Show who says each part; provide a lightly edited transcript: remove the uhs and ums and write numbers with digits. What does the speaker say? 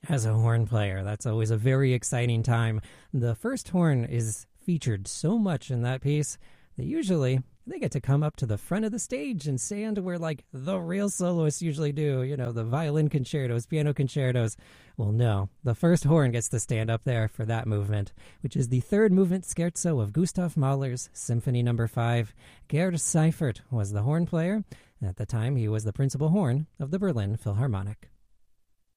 Speaker 1: As a horn player, that's always a very exciting time. The first horn is featured so much in that piece that usually they get to come up to the front of the stage and stand where like the real soloists usually do, the violin concertos, piano concertos. Well, no, the first horn gets to stand up there for that movement, which is the third movement scherzo of Gustav Mahler's Symphony No. 5. Gerd Seifert was the horn player. At the time, he was the principal horn of the Berlin Philharmonic.